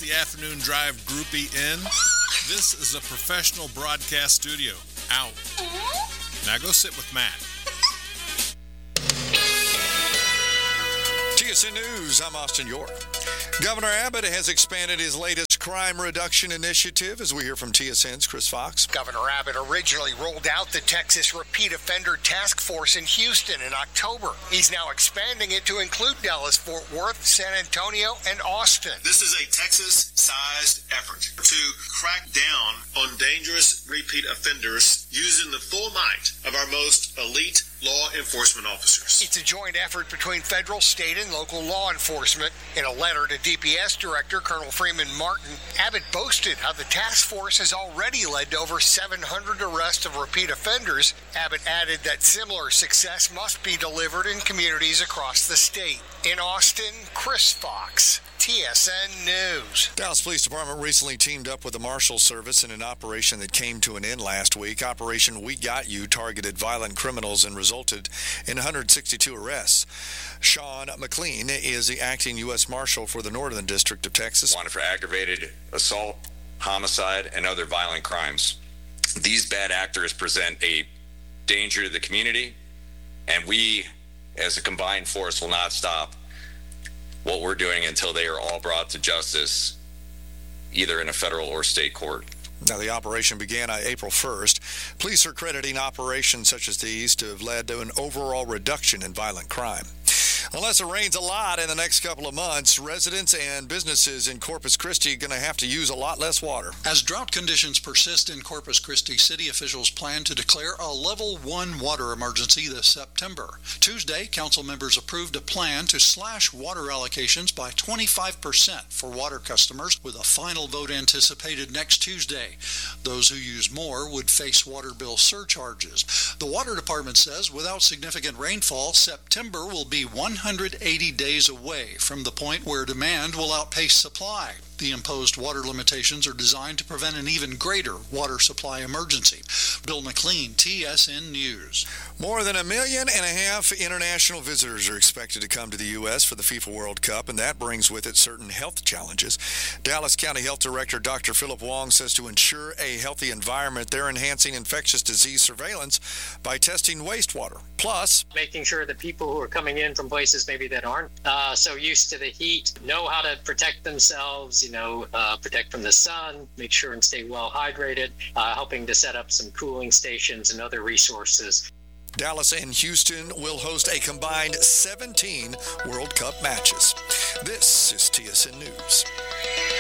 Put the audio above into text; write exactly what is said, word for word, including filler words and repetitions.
the Afternoon Drive groupie in. This is a professional broadcast studio. Out. Now go sit with Matt. T S N News, I'm Austin York. Governor Abbott has expanded his latest crime reduction initiative, as we hear from T S N's Chris Fox. Governor Abbott originally rolled out the Texas Repeat Offender Task Force in Houston in October. He's now expanding it to include Dallas, Fort Worth, San Antonio, and Austin. This is a Texas-sized effort to crack down on dangerous repeat offenders using the full might of our most elite law enforcement officers. It's a joint effort between federal, state, and local law enforcement. In a letter to D P S Director Colonel Freeman Martin, Abbott boasted how the task force has already led to over seven hundred arrests of repeat offenders. Abbott added that similar success must be delivered in communities across the state. In Austin, Chris Fox, T S N News. Dallas Police Department recently teamed up with the Marshal Service in an operation that came to an end last week. Operation We Got You targeted violent criminals and resulted in one hundred sixty-two arrests. Sean McLean is the acting U S Marshal for the Northern District of Texas. Wanted for aggravated assault, homicide, and other violent crimes. These bad actors present a danger to the community, and we, as a combined force, will not stop what we're doing until they are all brought to justice, either in a federal or state court. Now, the operation began on April first. Police are crediting operations such as these to have led to an overall reduction in violent crime. Unless it rains a lot in the next couple of months, residents and businesses in Corpus Christi are going to have to use a lot less water. As drought conditions persist in Corpus Christi, city officials plan to declare a level one water emergency this September. Tuesday, council members approved a plan to slash water allocations by twenty-five percent for water customers, with a final vote anticipated next Tuesday. Those who use more would face water bill surcharges. The water department says without significant rainfall, September will be one hundred eighty days away from the point where demand will outpace supply. The imposed water limitations are designed to prevent an even greater water supply emergency. Bill McLean, T S N News. More than a million and a half international visitors are expected to come to the U S for the FIFA World Cup, and that brings with it certain health challenges. Dallas County Health Director Doctor Philip Wong says to ensure a healthy environment, they're enhancing infectious disease surveillance by testing wastewater. Plus, making sure that people who are coming in from places maybe that aren't uh, so used to the heat know how to protect themselves, you know, uh, protect from the sun, make sure and stay well hydrated, uh, helping to set up some cooling stations and other resources. Dallas and Houston will host a combined seventeen World Cup matches. This is T S N News.